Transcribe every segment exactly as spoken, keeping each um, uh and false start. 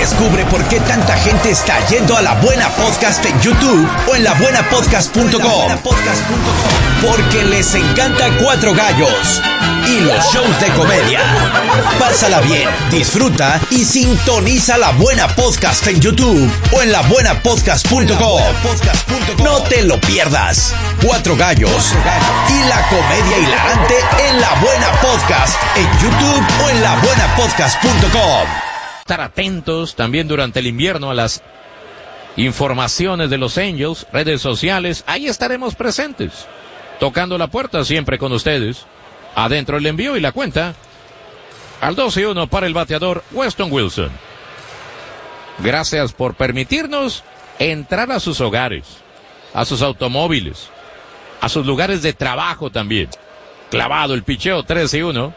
Descubre por qué tanta gente está yendo a La Buena Podcast en YouTube o en la buena podcast punto com. Porque les encanta Cuatro Gallos y los shows de comedia. Pásala bien, disfruta y sintoniza La Buena Podcast en YouTube o en la buena podcast punto com. No te lo pierdas. Cuatro Gallos y la comedia hilarante en La Buena Podcast en YouTube o en la buena podcast punto com. Estar atentos también durante el invierno a las informaciones de los Angels, redes sociales, ahí estaremos presentes, tocando la puerta siempre con ustedes. Adentro el envío y la cuenta al dos y uno para el bateador Weston Wilson. Gracias por permitirnos entrar a sus hogares, a sus automóviles, a sus lugares de trabajo también. Clavado el picheo tres y uno.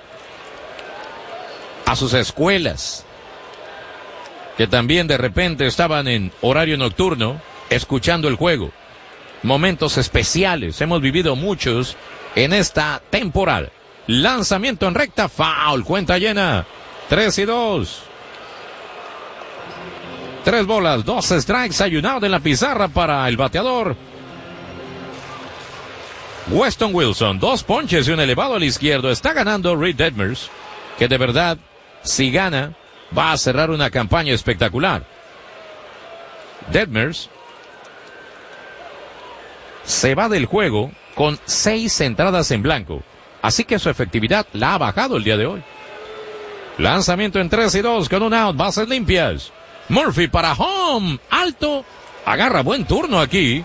A sus escuelas, que también de repente estaban en horario nocturno, escuchando el juego. Momentos especiales, hemos vivido muchos en esta temporada. Lanzamiento en recta, foul, cuenta llena, tres y dos. Tres bolas, dos strikes, hay un out en la pizarra para el bateador Weston Wilson. Dos ponches y un elevado al izquierdo. Está ganando Reid Detmers, que de verdad, si gana, va a cerrar una campaña espectacular. Detmers se va del juego con seis entradas en blanco, así que su efectividad la ha bajado el día de hoy. Lanzamiento en tres y dos con un out, bases limpias. Murphy para home, alto, agarra buen turno aquí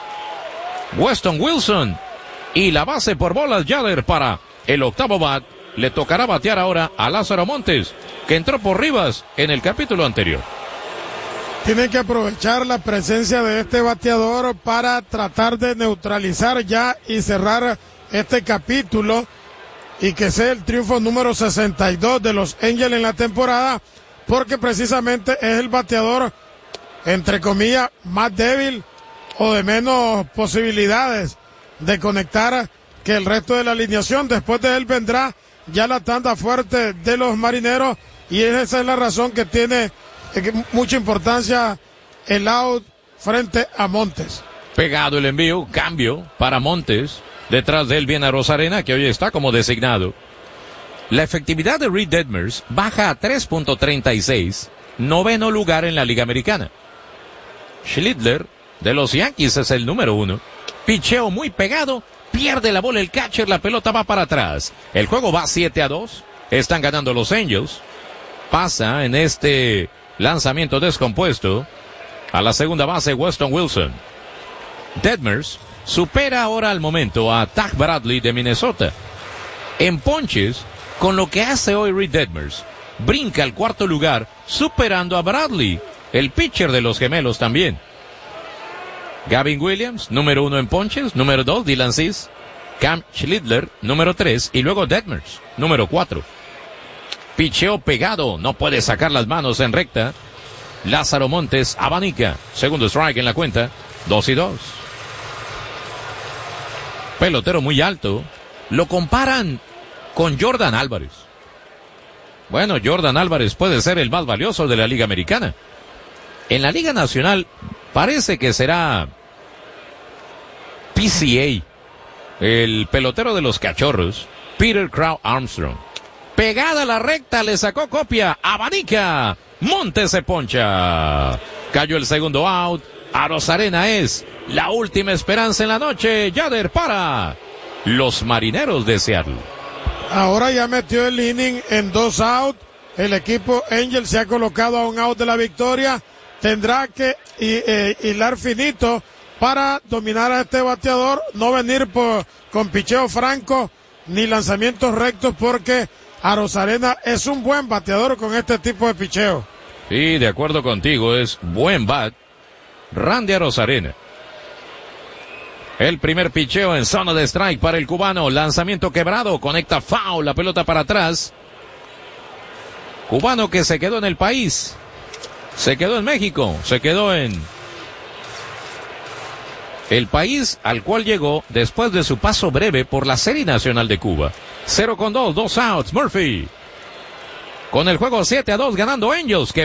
Weston Wilson, y la base por bolas Yader para el octavo bat. Le tocará batear ahora a Lázaro Montes, que entró por Rivas en el capítulo anterior. Tiene que aprovechar la presencia de este bateador para tratar de neutralizar ya y cerrar este capítulo y que sea el triunfo número sesenta y dos de los Angels en la temporada, porque precisamente es el bateador, entre comillas, más débil o de menos posibilidades de conectar que el resto de la alineación. Después de él vendrá ya la tanda fuerte de los Marineros, y esa es la razón que tiene mucha importancia el out frente a Montes. Pegado el envío, cambio para Montes. Detrás de él viene a Rosarena, que hoy está como designado. La efectividad de Reid Detmers baja a tres punto treinta y seis, noveno lugar en la Liga Americana. Schlittler de los Yankees es el número uno. Picheo muy pegado, pierde la bola el catcher, la pelota va para atrás. El juego va siete a dos, están ganando los Angels. Pasa en este lanzamiento descompuesto a la segunda base Weston Wilson. Detmers supera ahora al momento a Taj Bradley de Minnesota en ponches, con lo que hace hoy Reid Detmers. Brinca al cuarto lugar, superando a Bradley, el pitcher de los Gemelos también. Gavin Williams, número uno en ponches, número dos Dylan Cease, Cam Schlittler, número tres, y luego Detmers, número cuatro. Picheo pegado, no puede sacar las manos en recta. Lázaro Montes abanica, segundo strike en la cuenta, dos y dos. Pelotero muy alto, lo comparan con Jordan Álvarez. Bueno, Jordan Álvarez puede ser el más valioso de la Liga Americana. En la Liga Nacional parece que será P C A, el pelotero de los Cachorros, Peter Crow Armstrong. Pegada a la recta, le sacó copia, abanica, Montes se poncha. Cayó el segundo out, a Rosarena es la última esperanza en la noche. Yader para los Marineros de Seattle. Ahora ya metió el inning en dos out, el equipo Angel se ha colocado a un out de la victoria. Tendrá que eh, hilar finito para dominar a este bateador, no venir por, con picheo franco ni lanzamientos rectos, porque Arozarena es un buen bateador con este tipo de picheo. Sí, de acuerdo contigo, es buen bat Randy Arozarena. El primer picheo en zona de strike para el cubano, lanzamiento quebrado, conecta foul, la pelota para atrás. Cubano que se quedó en el país, se quedó en México, se quedó en el país al cual llegó después de su paso breve por la Serie Nacional de Cuba. Cero con dos, dos outs, Murphy. Con el juego siete a dos ganando Angels, que